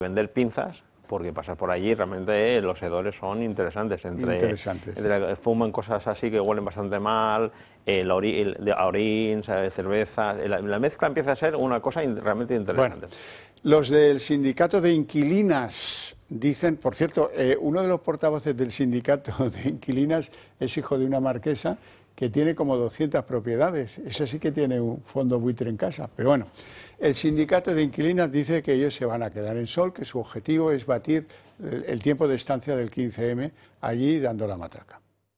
vender pinzas, porque pasar por allí realmente los hedores son interesantes. Entre fuman cosas así que huelen bastante mal, a orín, cerveza. La mezcla empieza a ser una cosa realmente interesante. Bueno, los del sindicato de inquilinas dicen, por cierto, uno de los portavoces del sindicato de inquilinas es hijo de una marquesa que tiene como 200 propiedades. Ese sí que tiene un fondo buitre en casa. Pero bueno, el sindicato de inquilinas dice que ellos se van a quedar en Sol, que su objetivo es batir el tiempo de estancia del 15M allí dando la matraca.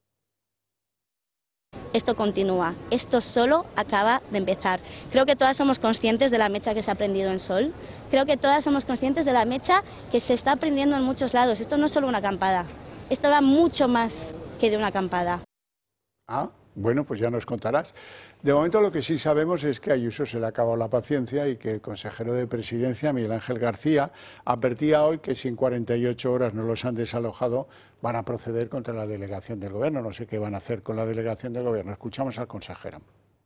Esto continúa, esto solo acaba de empezar. Creo que todas somos conscientes de la mecha que se ha prendido en Sol, creo que todas somos conscientes de la mecha que se está prendiendo en muchos lados. Esto no es solo una acampada, esto va mucho más que de una acampada. Ah, bueno, pues ya nos contarás. De momento lo que sí sabemos es que a Ayuso se le ha acabado la paciencia y que el consejero de Presidencia, Miguel Ángel García, advertía hoy que si en 48 horas no los han desalojado, van a proceder contra la delegación del Gobierno. No sé qué van a hacer con la delegación del Gobierno. Escuchamos al consejero.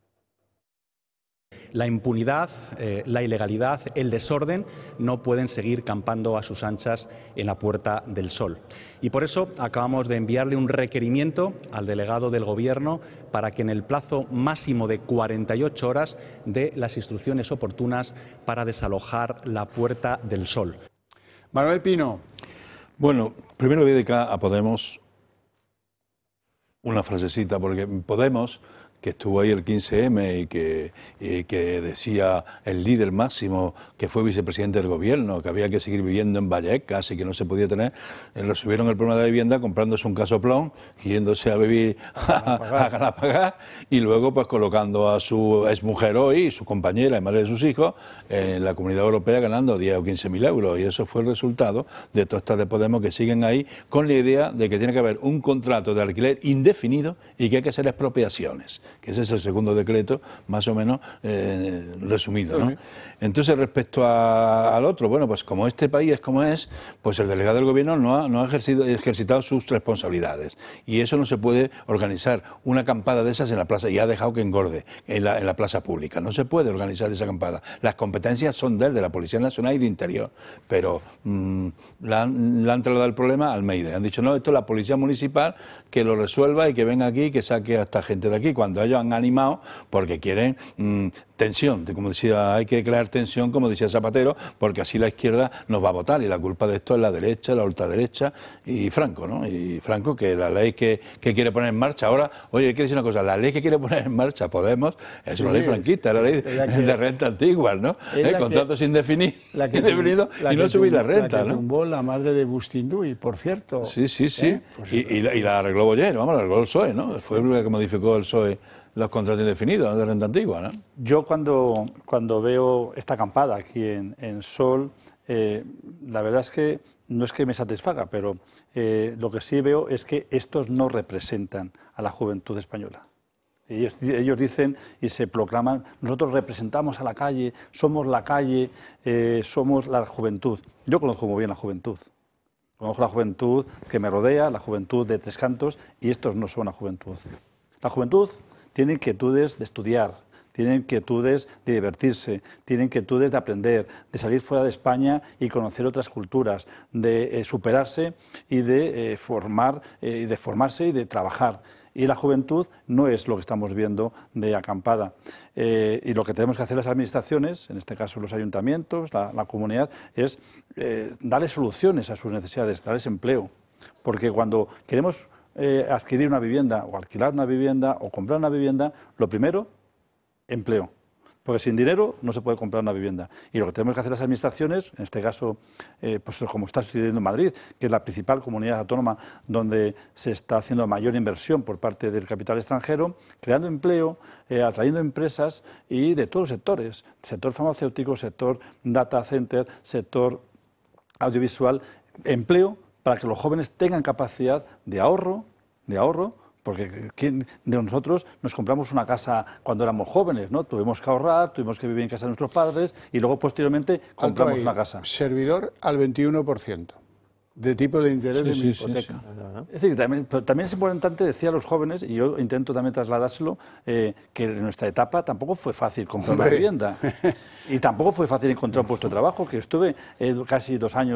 La impunidad, la ilegalidad, el desorden no pueden seguir campando a sus anchas en la Puerta del Sol. Y por eso acabamos de enviarle un requerimiento al delegado del Gobierno para que en el plazo máximo de 48 horas dé las instrucciones oportunas para desalojar la Puerta del Sol. Manuel Pino. Bueno, primero voy a dedicar a Podemos una frasecita, porque Podemos, que estuvo ahí el 15M y que decía el líder máximo, que fue vicepresidente del gobierno, que había que seguir viviendo en Vallecas y que no se podía tener, resolvieron el problema de la vivienda comprándose un casoplón, yéndose a vivir a Galapagar y luego pues colocando a su exmujer hoy, su compañera y madre de sus hijos, en la Comunidad Europea ganando 10 o 15.000 euros. Y eso fue el resultado de todas estas de Podemos que siguen ahí con la idea de que tiene que haber un contrato de alquiler indefinido y que hay que hacer expropiaciones, que ese es el segundo decreto, más o menos resumido, ¿no? Entonces, respecto al otro, bueno, pues como este país es como es, pues el delegado del Gobierno no ha ejercitado sus responsabilidades. Y eso no se puede organizar una acampada de esas en la plaza, y ha dejado que engorde en la plaza pública. No se puede organizar esa acampada. Las competencias son de la Policía Nacional y de Interior, pero le han trasladado el problema al Almeida. Han dicho, no, esto es la Policía Municipal, que lo resuelva y que venga aquí y que saque a esta gente de aquí, cuando ellos han animado porque quieren tensión, como decía, hay que crear tensión, como decía Zapatero, porque así la izquierda nos va a votar, y la culpa de esto es la derecha, la ultraderecha y Franco, ¿no? Y Franco, que la ley que quiere poner en marcha ahora, oye, quiero decir una cosa, la ley que quiere poner en marcha Podemos es una ley franquista, la ley de renta antigua, ¿no? Contratos indefinidos y no subir la renta, ¿no? Tumbó la madre de Bustinduy, por cierto. Sí. Pues y la arregló Boyer, vamos, la arregló el PSOE, ¿no? Fue el que modificó el PSOE los contratos indefinidos de renta antigua, ¿no? Yo cuando veo esta acampada aquí en Sol, la verdad es que no es que me satisfaga, pero lo que sí veo es que estos no representan a la juventud española. Ellos dicen y se proclaman, nosotros representamos a la calle, somos la juventud. Yo conozco muy bien la juventud. Conozco la juventud que me rodea, la juventud de Tres Cantos, y estos no son la juventud. La juventud tiene inquietudes de estudiar, tiene inquietudes de divertirse, tiene inquietudes de aprender, de salir fuera de España y conocer otras culturas, de superarse y de formarse y de trabajar. Y la juventud no es lo que estamos viendo de acampada. Y lo que tenemos que hacer las administraciones, en este caso los ayuntamientos, la comunidad, es darles soluciones a sus necesidades, darles empleo. Porque cuando queremos adquirir una vivienda o alquilar una vivienda o comprar una vivienda, lo primero, empleo. Porque sin dinero no se puede comprar una vivienda. Y lo que tenemos que hacer las administraciones, en este caso, pues como está sucediendo en Madrid, que es la principal comunidad autónoma donde se está haciendo mayor inversión por parte del capital extranjero, creando empleo, atrayendo empresas y de todos los sectores, sector farmacéutico, sector data center, sector audiovisual, empleo, para que los jóvenes tengan capacidad de ahorro, porque ¿quién de nosotros nos compramos una casa cuando éramos jóvenes, ¿no? Tuvimos que ahorrar, tuvimos que vivir en casa de nuestros padres y luego posteriormente compramos una casa. Servidor al 21% de tipo de interés de mi hipoteca. Sí. Es decir, también es importante decir a los jóvenes, y yo intento también trasladárselo, que en nuestra etapa tampoco fue fácil comprar una vivienda y tampoco fue fácil encontrar un puesto de trabajo, que estuve casi 2 años